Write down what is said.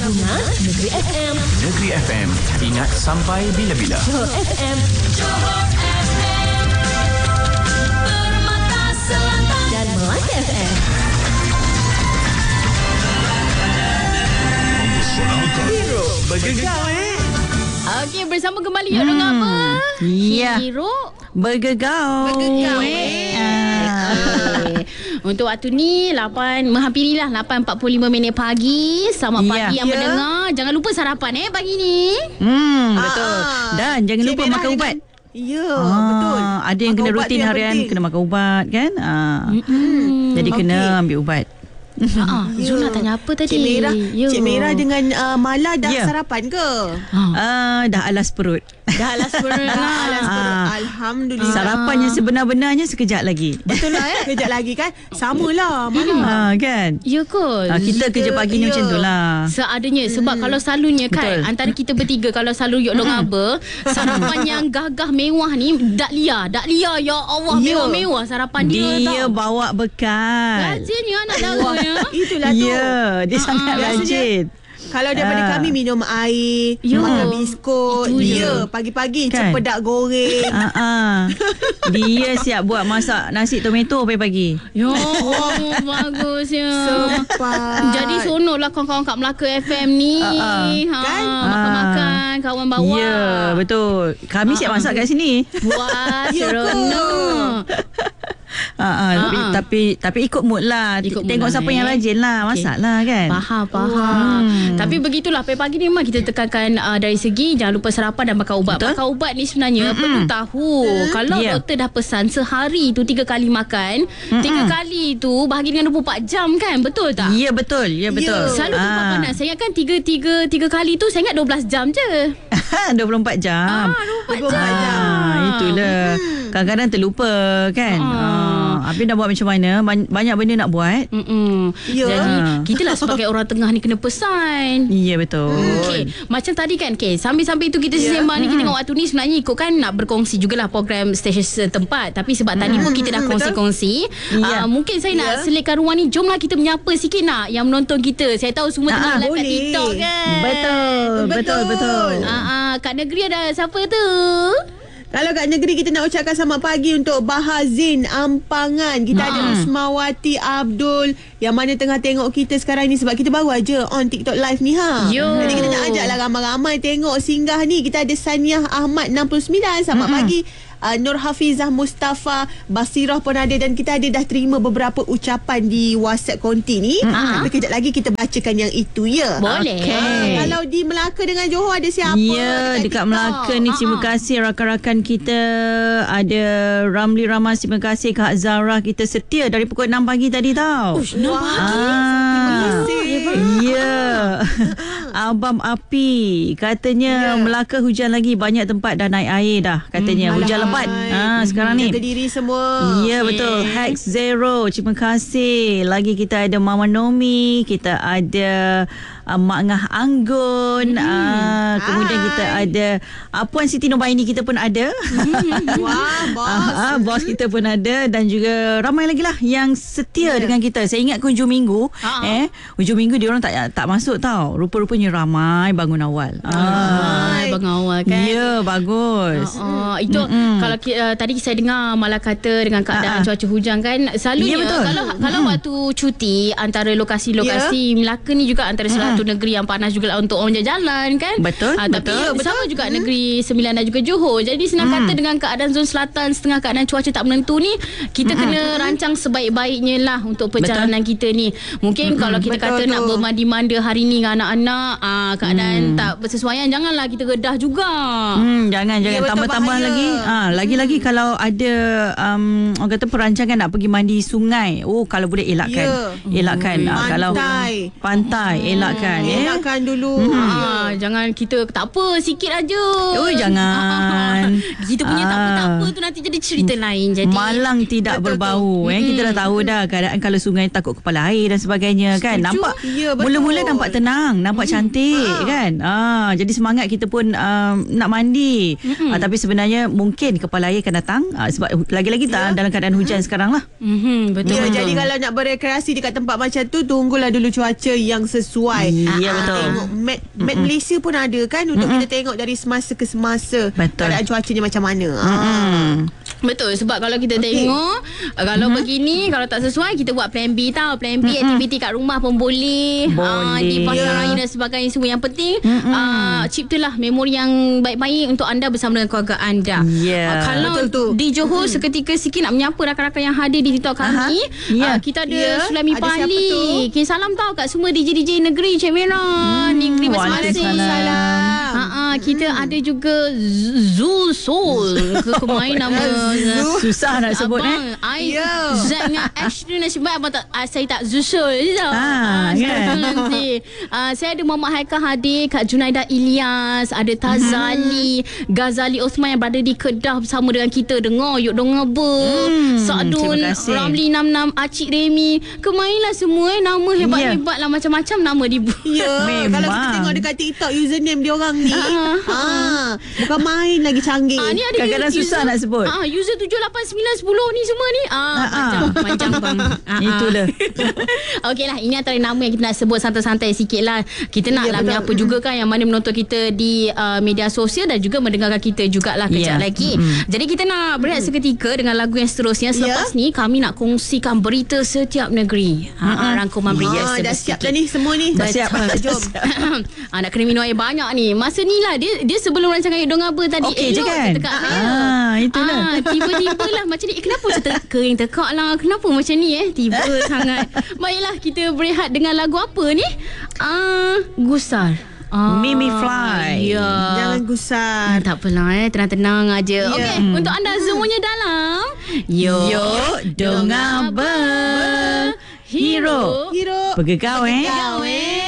Gabungan Negeri FM. Negeri FM. Ingat sampai bila-bila. Johor FM. Permata Selatan. Dan Melaka FM. Hero bergegar Okey, bersama kembali orang apa? Ya. Hero Bergegar. Untuk waktu ni menghampirilah 8.45 minit pagi. Selamat pagi yang mendengar. Jangan lupa sarapan pagi ni. Betul. Dan jangan lupa makan ubat. Ya, betul. Ada yang kena rutin harian kena makan ubat kan? Jadi kena ambil ubat. Zul nak tanya apa tadi? Cik Merah dengan Mala dah sarapan ke? Dah alas perut. Dah alas perut lah. Alhamdulillah. Sarapan yang sebenar-benarnya sekejap lagi. Betul lah Kejap lagi kan. Samalah Mala. Kan? Ya kot. Kita kerja pagi ni macam tu lah. Seadanya. Sebab kalau selalunya kan, antara kita bertiga, kalau selalu Yok Long Aba, sarapan yang gagah mewah ni Daklia. Ya Allah, mewah-mewah sarapan dia. Dia bawa bekal. Rajinnya anak dara ya. Itulah tu. Ya, dia sangat rajin. Kalau daripada kami minum air, makan biskut, dia pagi-pagi cempedak goreng. Dia siap buat masak nasi tomato pagi-pagi. Ya Allah, bagus ya. Sempat. Jadi seronok lah kawan-kawan kat Melaka FM ni. Kan? Makan-makan, kawan bawa. Ya, betul. Kami siap masak kat sini. Wah, seronok. Tapi ikut mood lah. Tengok siapa yang rajin lah. Masak lah kan. Faham. Tapi begitulah pagi-pagi ni memang kita tekankan dari segi jangan lupa sarapan dan makan ubat. Makan ubat ni sebenarnya perlu tahu. Kalau doktor dah pesan sehari tu 3 kali makan, 3 kali tu bahagi dengan 24 jam kan? Betul tak? Ya betul. Selalu lupa panas. Saya ingat kan 3 kali tu saya ingat 12 jam je. 24 jam. 24 jam. Itulah. Kadang-kadang terlupa kan. Habis nak buat macam mana? Banyak benda nak buat. Jadi kita lah sebagai orang tengah ni kena pesan. Ya betul. Okay. Macam tadi kan sambil-sambil tu kita sembang ni, kita tengok waktu ni sebenarnya ikut kan nak berkongsi jugalah program stesen setempat. Tapi sebab tadi pun kita dah kongsi-kongsi, mungkin saya nak selitkan ruang ni. Jomlah kita menyapa sikit nak yang menonton kita. Saya tahu semua tengah live kat TikTok kan. Betul. Kat negeri ada siapa tu? Kalau kat negeri kita nak ucapkan selamat pagi untuk Bahazin Ampangan. Kita ada Usmawati Abdul yang mana tengah tengok kita sekarang ni sebab kita baru aja on TikTok live ni Jadi kita nak ajaklah ramai-ramai tengok singgah ni. Kita ada Saniah Ahmad 69. Selamat pagi. Nur Hafizah Mustafa Basirah pun ada. Dan kita ada dah terima beberapa ucapan di WhatsApp konti ni. Tapi kejap lagi kita bacakan yang itu ya. Boleh. Kalau di Melaka dengan Johor ada siapa? Ya, dekat Melaka ni terima kasih rakan-rakan kita. Ada Ramli Ramas, terima kasih Kak Zara, kita setia dari pukul 6 pagi tadi tau. 6 pagi. Ya. Abam Api katanya Melaka hujan lagi, banyak tempat dah naik air dah katanya. Hujan lebat sekarang ni. Jaga diri semua. Ya betul. Hex Zero, terima kasih. Lagi kita ada Mama Nomi, kita ada Mak Ngah Anggun, kemudian kita ada Puan Siti Nobaini, kita pun ada. Wah, bos. Bos kita pun ada. Dan juga ramai lagi lah yang setia dengan kita. Saya ingat hujung minggu hujung minggu dia orang tak masuk tau. Rupa-rupanya ramai bangun awal. Bangun awal kan. Ya, bagus. Itu kalau tadi saya dengar Mala kata dengan keadaan cuaca hujan kan, selalunya kalau waktu cuti antara lokasi-lokasi Melaka ni juga antara satu negeri yang panas juga untuk orang jalan kan. Betul. Tapi sama juga negeri Sembilan dan juga Johor. Jadi senang kata dengan keadaan zon selatan, setengah keadaan cuaca tak menentu ni, kita kena rancang sebaik-baiknya lah untuk perjalanan kita ni. Mungkin kalau kita kata nak bermandi-manda hari ni dengan anak-anak, keadaan tak bersesuaian, janganlah kita redah juga. Jangan tambah-tambah lagi. Lagi-lagi kalau ada orang kata perancangan nak pergi mandi sungai, kalau boleh elakkan. Kalau pantai elakkan. Elakkan dulu. Jangan kita tak apa sikit aja. Jangan. Kita punya tak apa tu nanti jadi cerita lain. Jadi malang tidak berbau. Kita dah tahu dah keadaan kalau sungai takut kepala air dan sebagainya kan. Nampak mula-mula nampak tenang, nampak cantik kan. Jadi semangat kita pun nak mandi. Tapi sebenarnya mungkin kepala air akan datang sebab lagi-lagi dalam keadaan hujan sekarang lah. Betul. Jadi kalau nak berekreasi dekat tempat macam tu, tunggulah dulu cuaca yang sesuai. Ya, betul. Tengok map Malaysia pun ada kan, untuk kita tengok dari semasa ke semasa. Betul. Keadaan cuacanya macam mana. Betul, sebab kalau kita tengok kalau begini, kalau tak sesuai, kita buat plan B tau. Plan B, aktiviti kat rumah pun boleh. Di pasar raya dan sebagainya semua. Yang penting ciptalah memori yang baik-baik untuk anda bersama dengan keluarga anda. Kalau betul tu. di Johor seketika sikit nak menyapa rakan-rakan yang hadir di TikTok kami. Kita ada Sulami Ada siapa Pali. tu? Okay, salam tau kat semua DJ negeri Cik Merah, negeri masing-masing. Kita ada juga Zul Soul. Kemain nama Susah nak sebut Z dengan Ash tu nasib baik abang tak, saya tak Zusul je tau. Nanti saya ada Muhammad Haikal hadir, Kak Junaida Ilyas, ada Tazali, Ghazali Osman yang berada di Kedah bersama dengan kita. Dengar yuk dengar Sadun, Ramli 66, Acik Remy. Kemainlah semua nama hebat-hebat lah, macam-macam nama dibuat. Kalau kita tengok dekat TikTok, username dia orang ni bukan main lagi canggih. Ni ada kadang-kadang susah nak sebut. User 7890 ni semua ni panjang bang. Itulah. Okeylah, ini antara nama yang kita nak sebut santai-santai sikit lah. Kita nak lah menyapa juga kan yang mana menonton kita di media sosial dan juga mendengarkan kita jugalah kejap lagi. Jadi kita nak berehat seketika dengan lagu yang seterusnya. Selepas ni kami nak kongsikan berita setiap negeri. Rangkuman berita dah siap dah ni semua ni. Dah siap. Jom. Nak kena minum air banyak ni. Masa ni lah dia sebelum rancangan Yuk Dong Apa tadi, okey je kan? dekat saya. Itulah. Tiba-tiba lah macam ni. Kenapa macam kering tekak lah? Kenapa macam ni tiba sangat. Baiklah, kita berehat dengan lagu apa ni? Gusar. Mimi Fly. Jangan gusar. Tak apalah tenang-tenang aja. Okey, untuk anda semuanya dalam Yuk Dong Apa. Hero. Hero. Pegegau Gawe.